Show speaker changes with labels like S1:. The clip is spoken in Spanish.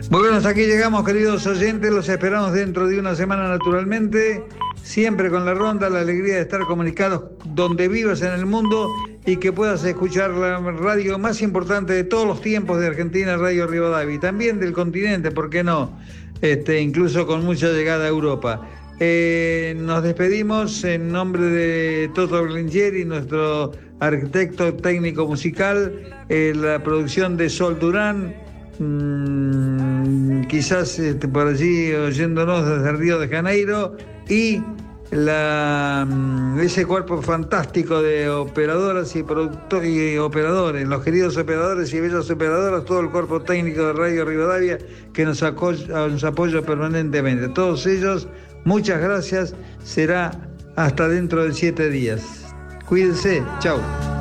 S1: Bueno, hasta aquí llegamos, queridos oyentes. Los esperamos dentro de una semana, naturalmente. Siempre con la ronda, la alegría de estar comunicados donde vivas en el mundo y que puedas escuchar la radio más importante de todos los tiempos de Argentina, Radio Rivadavia, y también del continente, ¿por qué no? Incluso con mucha llegada a Europa. Nos despedimos en nombre de Toto Berlingieri, nuestro arquitecto técnico musical, la producción de Sol Durán. Quizás por allí oyéndonos desde Río de Janeiro, y ese cuerpo fantástico de operadoras y operadores, los queridos operadores y bellas operadoras, todo el cuerpo técnico de Radio Rivadavia que nos apoya permanentemente. Todos ellos, muchas gracias. Será hasta dentro de 7 días. Cuídense, chao.